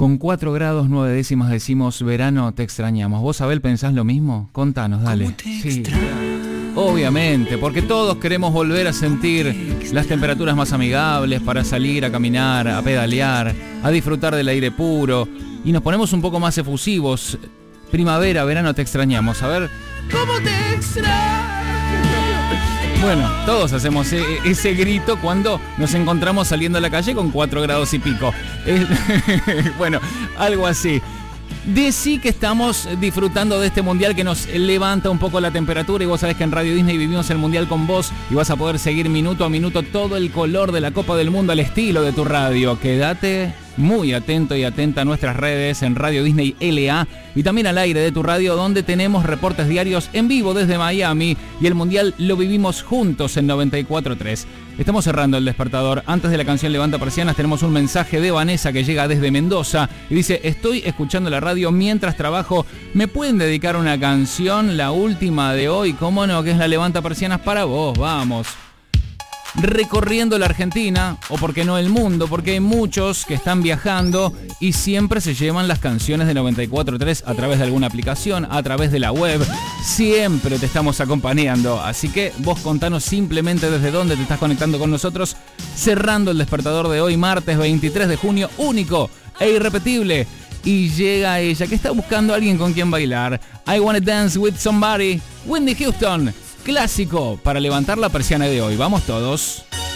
Con 4 grados 9 décimas decimos verano te extrañamos. ¿Vos, Abel, pensás lo mismo? Contanos, dale. Sí, obviamente, porque todos queremos volver a sentir las temperaturas más amigables para salir a caminar, a pedalear, a disfrutar del aire puro. Y nos ponemos un poco más efusivos. Primavera, verano te extrañamos. A ver, ¿cómo te extraño? Bueno, todos hacemos ese grito cuando nos encontramos saliendo a la calle con 4 grados y pico. Bueno, algo así. Decí que estamos disfrutando de este mundial que nos levanta un poco la temperatura, y vos sabés que en Radio Disney vivimos el mundial con vos y vas a poder seguir minuto a minuto todo el color de la Copa del Mundo al estilo de tu radio. Quédate muy atento y atenta a nuestras redes en Radio Disney LA y también al aire de tu radio, donde tenemos reportes diarios en vivo desde Miami, y el mundial lo vivimos juntos en 94.3. Estamos cerrando el despertador. Antes de la canción Levanta Persianas tenemos un mensaje de Vanessa que llega desde Mendoza y dice: estoy escuchando la radio mientras trabajo, ¿me pueden dedicar una canción, la última de hoy? ¿Cómo no? Que es la Levanta Persianas para vos. Vamos recorriendo la Argentina, o por qué no el mundo, porque hay muchos que están viajando y siempre se llevan las canciones de 94.3 a través de alguna aplicación, a través de la web. Siempre te estamos acompañando, así que vos contanos simplemente desde dónde te estás conectando con nosotros, cerrando el despertador de hoy, martes 23 de junio, único e irrepetible. Y llega ella, que está buscando a alguien con quien bailar. I Wanna Dance With Somebody, Whitney Houston. Clásico para levantar la persiana de hoy. Vamos todos.